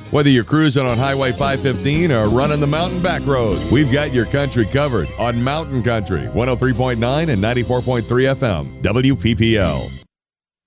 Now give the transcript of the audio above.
Whether you're cruising on Highway 515 or running the mountain back road, we've got your country covered on Mountain Country 103.9 and 94.3 FM, WPPL.